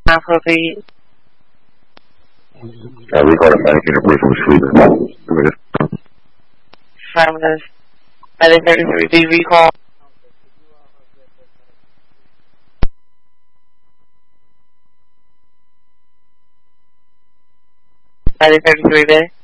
please. We called a panic and a person was sleeping. Affirmative. Medic 33, do you recall? Medic 33, there.